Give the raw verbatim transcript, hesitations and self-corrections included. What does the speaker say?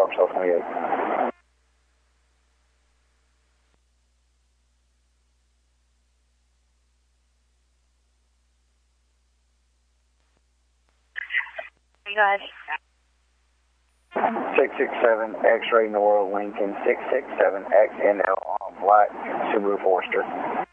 Arkansas twenty-eight. Go ahead. six six seven X-Ray Nora Lincoln, six six seven X N L on black Subaru Forester.